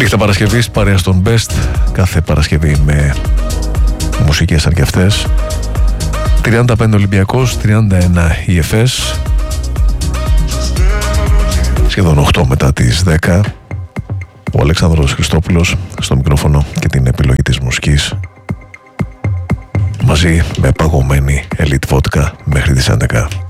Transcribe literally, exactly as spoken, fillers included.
Νύχτα Παρασκευής, παρέα στον Best, κάθε Παρασκευή με μουσικές σαν και αυτές. τριάντα πέντε Ολυμπιακός, τριάντα ένα η ΕΦΕΣ. Σχεδόν οκτώ μετά τις δέκα. Ο Αλεξάνδρος Χριστόπουλος στο μικρόφωνο και την επιλογή της μουσικής, μαζί με παγωμένη Elite Vodka μέχρι τις έντεκα.